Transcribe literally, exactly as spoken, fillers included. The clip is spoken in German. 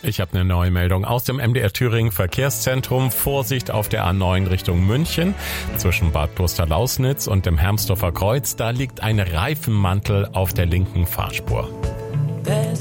Ich habe eine neue Meldung aus dem M D R Thüringen Verkehrszentrum. Vorsicht auf der A neun Richtung München. Zwischen Bad Klosterlausnitz und dem Hermsdorfer Kreuz, da liegt ein Reifenmantel auf der linken Fahrspur.